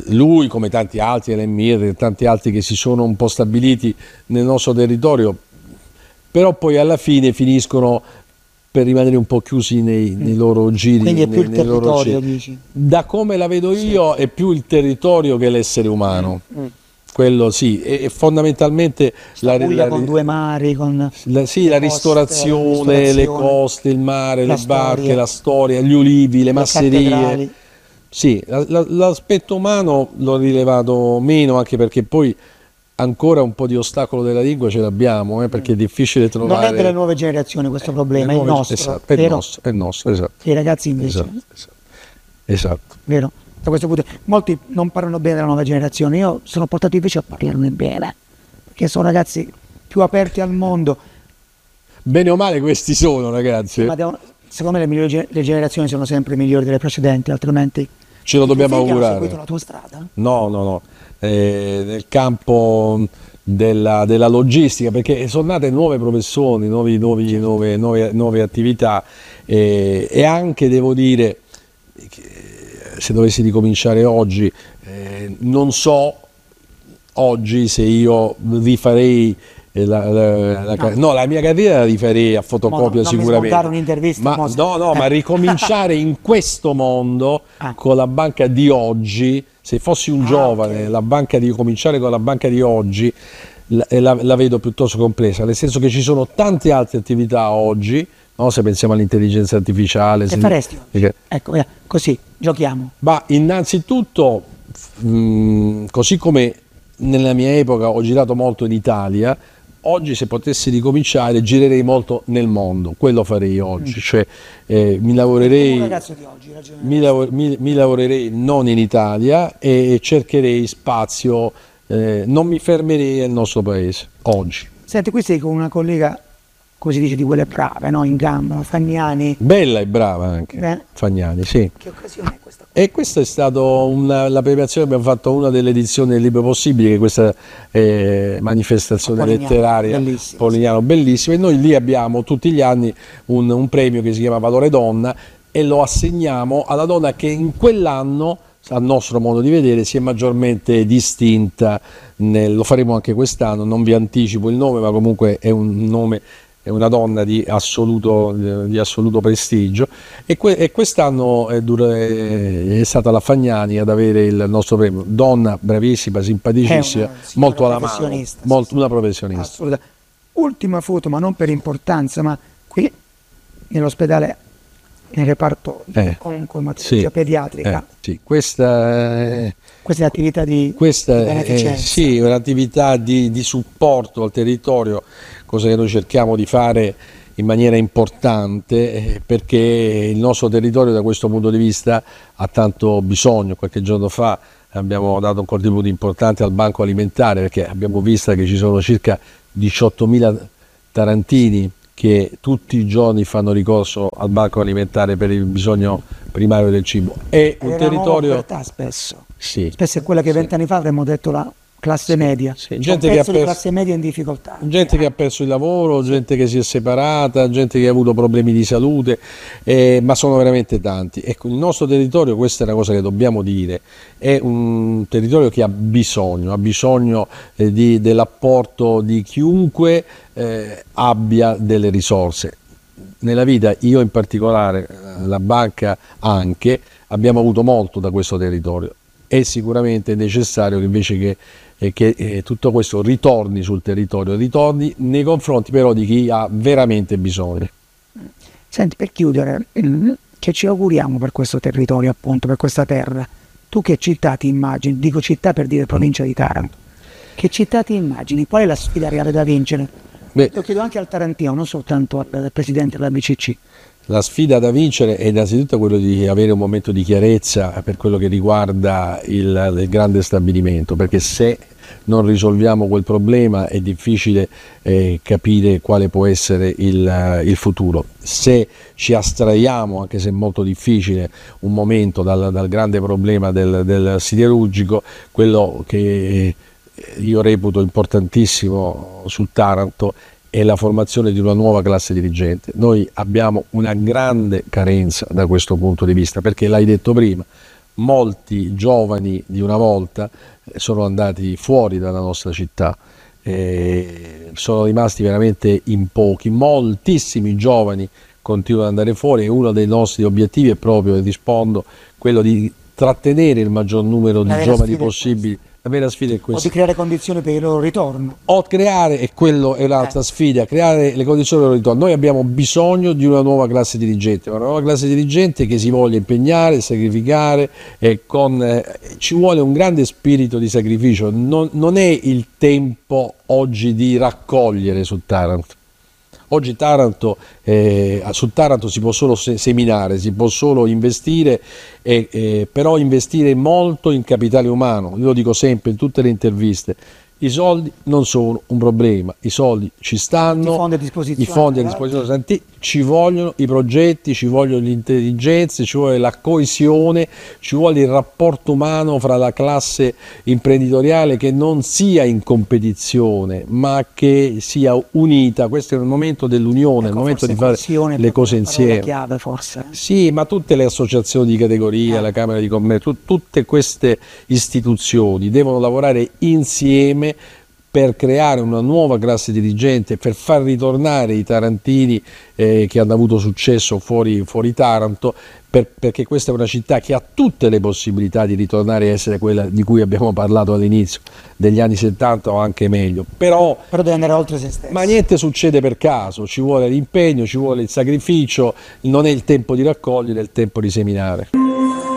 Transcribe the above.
lui come tanti altri, l'Emir e tanti altri che si sono un po' stabiliti nel nostro territorio, però poi alla fine finiscono per rimanere un po' chiusi nei loro giri. Quindi è più il nei loro territorio, giri. dici? Da come la vedo io è più il territorio che l'essere umano. Quello sì, e fondamentalmente Puglia con due mari, con sì, la ristorazione, le coste, il mare, le barche, la storia, gli ulivi, le masserie. cattedrali. Sì, l'aspetto umano l'ho rilevato meno, anche perché poi ancora un po' di ostacolo della lingua ce l'abbiamo, perché è difficile trovare. Non è delle nuove generazioni questo problema, è il nostro, esatto, vero? è il nostro, esatto. I ragazzi invece, Esatto. vero? Da questo punto, molti non parlano bene della nuova generazione, io sono portato invece a parlarne bene, perché sono ragazzi più aperti al mondo. Bene o male questi sono, ragazzi. Ma secondo me le generazioni sono sempre migliori delle precedenti, altrimenti Ce lo dobbiamo augurare. Hanno seguito la tua strada? No. Nel campo della logistica, perché sono nate nuove professioni, nuove attività, e anche devo dire che se dovessi ricominciare oggi, non so oggi se io rifarei la mia carriera la rifarei a fotocopia sicuramente. Un'intervista, ma ricominciare in questo mondo con la banca di oggi, se fossi un giovane, cominciare con la banca di oggi la vedo piuttosto complessa, nel senso che ci sono tante altre attività oggi, no? Se pensiamo all'intelligenza artificiale. Che faresti oggi? Ecco, così giochiamo. Ma innanzitutto, così come nella mia epoca ho girato molto in Italia, oggi se potessi ricominciare girerei molto nel mondo, quello farei oggi, cioè mi lavorerei non in Italia e cercherei spazio, non mi fermerei nel nostro paese oggi. Senti, qui sei con una collega, come si dice, di quelle brave, no? In gamba, Fagnani. Bella e brava anche, Fagnani, sì. Che occasione è questa? E questa è stata la premiazione che abbiamo fatto, una delle edizioni del Libro Possibili, che questa manifestazione letteraria Polignano, bellissima, e noi lì abbiamo tutti gli anni un premio che si chiama Valore Donna e lo assegniamo alla donna che in quell'anno, a nostro modo di vedere, si è maggiormente distinta. Lo faremo anche quest'anno, non vi anticipo il nome, ma comunque è un nome, è una donna di assoluto prestigio, e quest'anno è stata la Fagnani ad avere il nostro premio. Donna bravissima, simpaticissima, molto alla mano, una professionista. Assolutamente. Ultima foto, ma non per importanza, ma qui nell'ospedale, nel reparto oncoematologia pediatrica. Sì, questa è l'attività di beneficenza. Sì, un'attività di supporto al territorio, cosa che noi cerchiamo di fare in maniera importante, perché il nostro territorio da questo punto di vista ha tanto bisogno. Qualche giorno fa abbiamo dato un contributo importante al banco alimentare, perché abbiamo visto che ci sono circa 18.000 tarantini che tutti i giorni fanno ricorso al banco alimentare per il bisogno primario del cibo. È un territorio spesso. Sì. Spesso è quella che 20 anni fa avremmo detto la classe media. Gente che di classe media in difficoltà. Gente che ha perso il lavoro, gente che si è separata, gente che ha avuto problemi di salute, ma sono veramente tanti. Ecco, il nostro territorio, questa è una cosa che dobbiamo dire, è un territorio che ha bisogno dell'apporto di chiunque abbia delle risorse. Nella vita, io in particolare, la banca anche, abbiamo avuto molto da questo territorio. È sicuramente necessario che invece che tutto questo ritorni sul territorio, ritorni nei confronti però di chi ha veramente bisogno. Senti, per chiudere, che ci auguriamo per questo territorio, appunto, per questa terra? Tu che città ti immagini? Dico città per dire provincia di Taranto. Che città ti immagini? Qual è la sfida reale da vincere? Lo chiedo anche al tarantino, non soltanto al presidente della BCC. La sfida da vincere è innanzitutto quello di avere un momento di chiarezza per quello che riguarda il grande stabilimento, perché se non risolviamo quel problema è difficile capire quale può essere il futuro. Se ci astraiamo, anche se è molto difficile, un momento dal grande problema del siderurgico, quello che io reputo importantissimo sul Taranto è la formazione di una nuova classe dirigente. Noi abbiamo una grande carenza da questo punto di vista, perché l'hai detto prima, molti giovani di una volta sono andati fuori dalla nostra città. Sono rimasti veramente in pochi, moltissimi giovani continuano ad andare fuori e uno dei nostri obiettivi è proprio, e rispondo, quello di trattenere il maggior numero di giovani possibili. La vera sfida è questa. O di creare condizioni per il loro ritorno. O creare, e quello è un'altra sfida, creare le condizioni per il ritorno. Noi abbiamo bisogno di una nuova classe dirigente, una nuova classe dirigente che si voglia impegnare, sacrificare, ci vuole un grande spirito di sacrificio. Non è il tempo oggi di raccogliere su Taranto. Oggi su Taranto si può solo seminare, si può solo investire, però investire molto in capitale umano. Io lo dico sempre in tutte le interviste, i soldi non sono un problema, i soldi ci stanno, i fondi a disposizione, ci vogliono i progetti, ci vogliono le intelligenze, ci vuole la coesione, ci vuole il rapporto umano fra la classe imprenditoriale che non sia in competizione ma che sia unita. Questo è il momento dell'unione, il momento di fare le cose insieme. Chiave, forse. Sì, ma tutte le associazioni di categoria, la Camera di Commercio, tutte queste istituzioni devono lavorare insieme per creare una nuova classe dirigente, per far ritornare i tarantini che hanno avuto successo fuori Taranto, perché questa è una città che ha tutte le possibilità di ritornare a essere quella di cui abbiamo parlato all'inizio, degli anni 70 o anche meglio. Però deve andare oltre se stesso. Ma niente succede per caso, ci vuole l'impegno, ci vuole il sacrificio, non è il tempo di raccogliere, è il tempo di seminare.